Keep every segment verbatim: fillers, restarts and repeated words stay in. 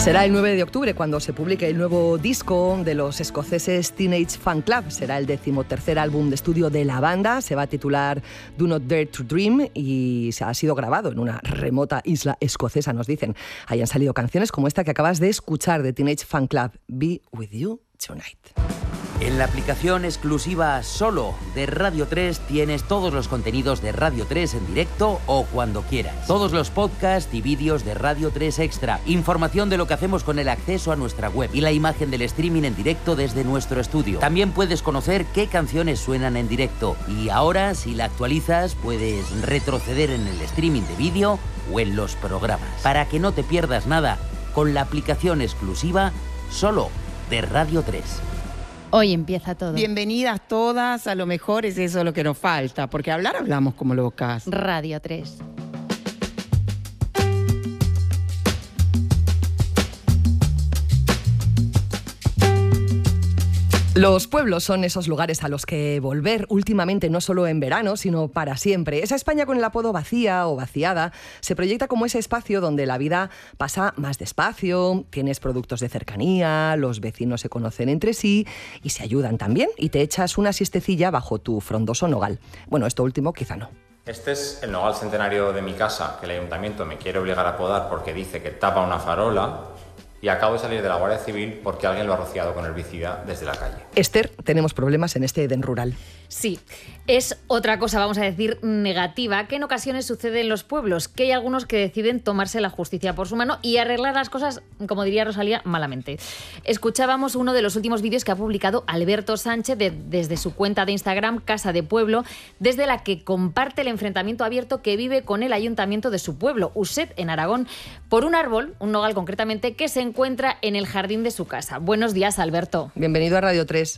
Será el nueve de octubre cuando se publique el nuevo disco de los escoceses Teenage Fanclub. Será el decimotercer álbum de estudio de la banda. Se va a titular Do Not Dare to Dream y se ha sido grabado en una remota isla escocesa, nos dicen. Ahí han salido canciones como esta que acabas de escuchar de Teenage Fanclub, Be With You Tonight. En la aplicación exclusiva Solo de Radio tres tienes todos los contenidos de Radio tres en directo o cuando quieras. Todos los podcasts y vídeos de Radio tres Extra. Información de lo que hacemos con el acceso a nuestra web y la imagen del streaming en directo desde nuestro estudio. También puedes conocer qué canciones suenan en directo. Y ahora, si la actualizas, puedes retroceder en el streaming de vídeo o en los programas. Para que no te pierdas nada, con la aplicación exclusiva Solo de Radio tres. Hoy empieza todo. Bienvenidas todas, a lo mejor es eso lo que nos falta, porque hablar hablamos como locas. Radio tres. Los pueblos son esos lugares a los que volver últimamente, no solo en verano, sino para siempre. Esa España con el apodo vacía o vaciada se proyecta como ese espacio donde la vida pasa más despacio, tienes productos de cercanía, los vecinos se conocen entre sí y se ayudan también, y te echas una siestecilla bajo tu frondoso nogal. Bueno, esto último quizá no. Este es el nogal centenario de mi casa, que el ayuntamiento me quiere obligar a podar porque dice que tapa una farola. Y acabo de salir de la Guardia Civil porque alguien lo ha rociado con herbicida desde la calle. Esther, tenemos problemas en este Edén rural. Sí, es otra cosa, vamos a decir, negativa, que en ocasiones sucede en los pueblos, que hay algunos que deciden tomarse la justicia por su mano y arreglar las cosas, como diría Rosalía, malamente. Escuchábamos uno de los últimos vídeos que ha publicado Alberto Sánchez de, desde su cuenta de Instagram, Casa de Pueblo, desde la que comparte el enfrentamiento abierto que vive con el ayuntamiento de su pueblo, Uset, en Aragón, por un árbol, un nogal concretamente, que se encuentra en el jardín de su casa. Buenos días, Alberto. Bienvenido a Radio tres.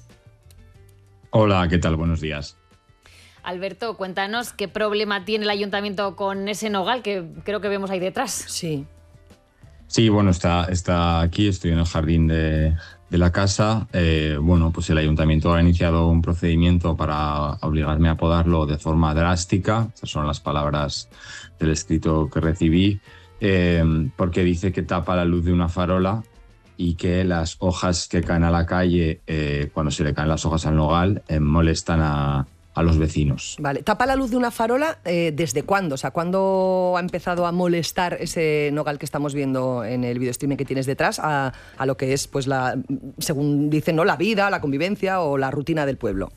Hola, ¿qué tal? Buenos días. Alberto, cuéntanos qué problema tiene el ayuntamiento con ese nogal que creo que vemos ahí detrás. Sí. Sí, bueno, está, está aquí, estoy en el jardín de, de la casa. Eh, bueno, pues el ayuntamiento ha iniciado un procedimiento para obligarme a podarlo de forma drástica. Estas son las palabras del escrito que recibí. Eh, porque dice que tapa la luz de una farola y que las hojas que caen a la calle, eh, cuando se le caen las hojas al nogal, eh, molestan a, a los vecinos. Vale, tapa la luz de una farola, eh, ¿desde cuándo? O sea, ¿cuándo ha empezado a molestar ese nogal que estamos viendo en el video streaming que tienes detrás a, a lo que es, pues, la, según dicen, ¿no?, la vida, la convivencia o la rutina del pueblo?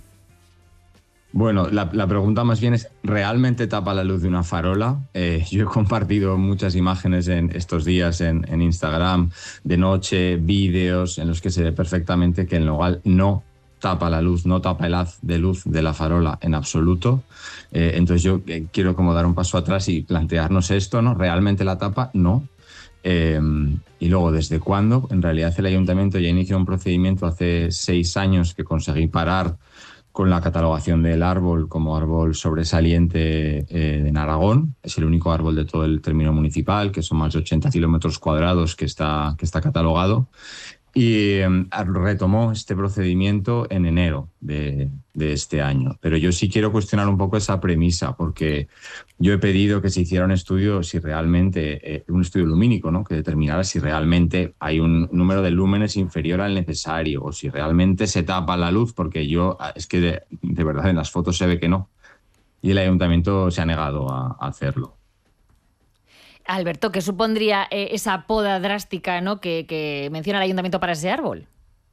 Bueno, la, la pregunta más bien es, ¿realmente tapa la luz de una farola? Eh, yo he compartido muchas imágenes en estos días en, en Instagram de noche, vídeos en los que se ve perfectamente que el nogal no tapa la luz, no tapa el haz de luz de la farola en absoluto. Eh, entonces yo eh, quiero como dar un paso atrás y plantearnos esto, ¿no? ¿Realmente la tapa? No. Eh, y luego, ¿desde cuándo? En realidad el ayuntamiento ya inició un procedimiento hace seis años que conseguí parar con la catalogación del árbol como árbol sobresaliente eh, en Aragón. Es el único árbol de todo el término municipal, que son más de ochenta kilómetros cuadrados que está, que está catalogado. Y eh, retomó este procedimiento en enero de, de este año. Pero yo sí quiero cuestionar un poco esa premisa, porque yo he pedido que se hiciera un estudio, si realmente, eh, un estudio lumínico, ¿no?, que determinara si realmente hay un número de lúmenes inferior al necesario o si realmente se tapa la luz, porque yo, es que de, de verdad en las fotos se ve que no. Y el ayuntamiento se ha negado a, a hacerlo. Alberto, ¿qué supondría eh, esa poda drástica, ¿no?, que, que menciona el ayuntamiento para ese árbol?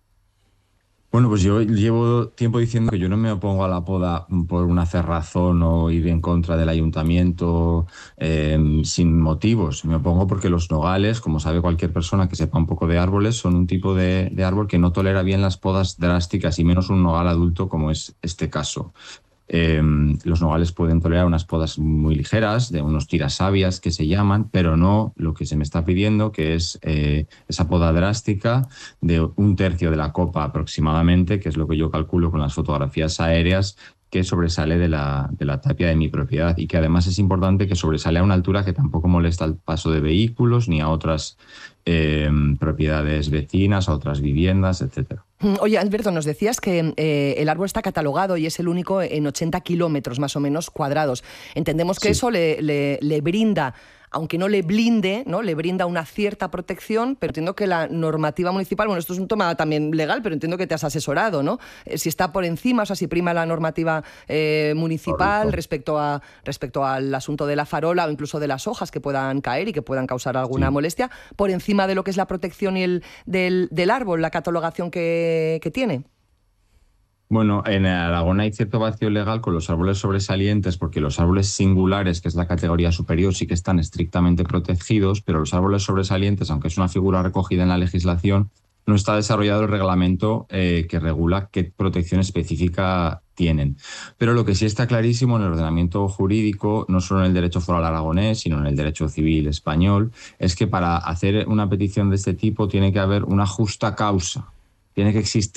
Bueno, pues yo llevo tiempo diciendo que yo no me opongo a la poda por una cerrazón o ir en contra del ayuntamiento eh, sin motivos. Me opongo porque los nogales, como sabe cualquier persona que sepa un poco de árboles, son un tipo de, de árbol que no tolera bien las podas drásticas y menos un nogal adulto como es este caso. Eh, los nogales pueden tolerar unas podas muy ligeras, de unos tirasabias que se llaman, pero no lo que se me está pidiendo, que es eh, esa poda drástica de un tercio de la copa aproximadamente, que es lo que yo calculo con las fotografías aéreas, que sobresale de la, de la tapia de mi propiedad y que además es importante que sobresale a una altura que tampoco molesta el paso de vehículos ni a otras eh, propiedades vecinas, a otras viviendas, etcétera. Oye, Alberto, nos decías que eh, el árbol está catalogado y es el único en ochenta kilómetros más o menos cuadrados. Entendemos que sí. eso le, le, le brinda aunque no le blinde, ¿no? Le brinda una cierta protección, pero entiendo que la normativa municipal, bueno, esto es un tema también legal, pero entiendo que te has asesorado, ¿no? Eh, si está por encima, o sea, si prima la normativa eh, municipal respecto a respecto al asunto de la farola o incluso de las hojas que puedan caer y que puedan causar alguna sí. molestia, por encima de lo que es la protección y el del, del árbol, la catalogación que, que tiene. Bueno, en Aragón hay cierto vacío legal con los árboles sobresalientes, porque los árboles singulares, que es la categoría superior, sí que están estrictamente protegidos, pero los árboles sobresalientes, aunque es una figura recogida en la legislación, no está desarrollado el reglamento eh, que regula qué protección específica tienen. Pero lo que sí está clarísimo en el ordenamiento jurídico, no solo en el derecho foral aragonés, sino en el derecho civil español, es que para hacer una petición de este tipo tiene que haber una justa causa, tiene que existir